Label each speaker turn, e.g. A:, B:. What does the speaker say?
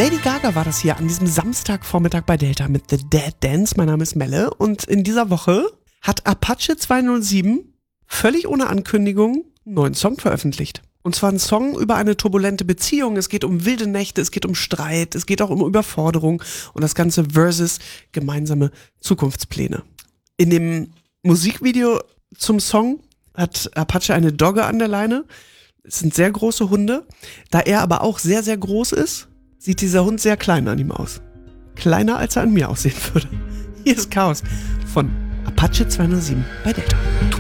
A: Lady Gaga war das hier an diesem Samstagvormittag bei Delta mit The Dead Dance. Mein Name ist Melle und in dieser Woche hat Apache 207 völlig ohne Ankündigung einen neuen Song veröffentlicht. Und zwar ein Song über eine turbulente Beziehung. Es geht um wilde Nächte, es geht um Streit, es geht auch um Überforderung und das Ganze versus gemeinsame Zukunftspläne. In dem Musikvideo zum Song hat Apache eine Dogge an der Leine. Es sind sehr große Hunde. Da er aber auch sehr, sehr groß ist, sieht dieser Hund sehr klein an ihm aus. Kleiner, als er an mir aussehen würde. Hier ist Chaos von Apache 207 bei Delta.